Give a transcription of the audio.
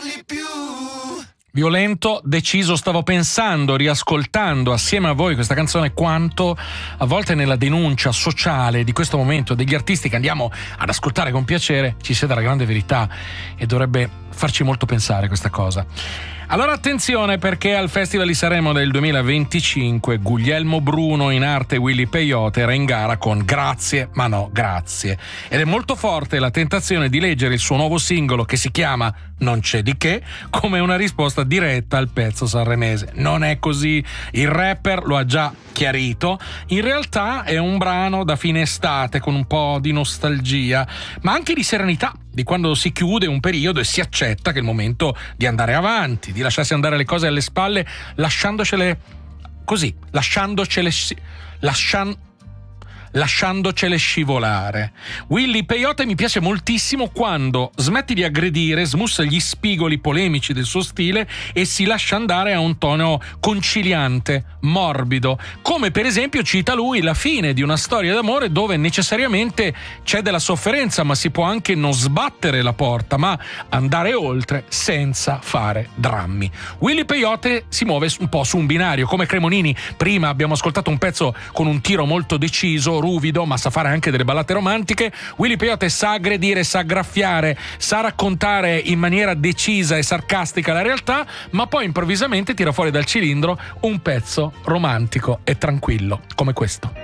Violento, deciso, stavo pensando, riascoltando assieme a voi questa canzone, quanto a volte nella denuncia sociale di questo momento degli artisti che andiamo ad ascoltare con piacere ci sia della grande verità, e dovrebbe farci molto pensare questa cosa. Allora attenzione, perché al Festival di Sanremo del 2025 Guglielmo Bruno, in arte Willy Peyote, era in gara con Grazie ma no grazie, ed è molto forte la tentazione di leggere il suo nuovo singolo, che si chiama Non c'è di che, come una risposta diretta al pezzo sanremese. Non è così, il rapper lo ha già chiarito, in realtà è un brano da fine estate con un po' di nostalgia, ma anche di serenità, di quando si chiude un periodo e si accetta che è il momento di andare avanti, di lasciarsi andare le cose alle spalle, lasciandocele così, lasciandocele scivolare. Willy Peyote mi piace moltissimo quando smetti di aggredire, smussa gli spigoli polemici del suo stile e si lascia andare a un tono conciliante, morbido, come per esempio cita lui la fine di una storia d'amore dove necessariamente c'è della sofferenza, ma si può anche non sbattere la porta, ma andare oltre senza fare drammi. Willy Peyote si muove un po' su un binario, come Cremonini. Prima abbiamo ascoltato un pezzo con un tiro molto deciso, ruvido, ma sa fare anche delle ballate romantiche. Willy Peyote sa aggredire, sa graffiare, sa raccontare in maniera decisa e sarcastica la realtà, ma poi improvvisamente tira fuori dal cilindro un pezzo romantico e tranquillo come questo.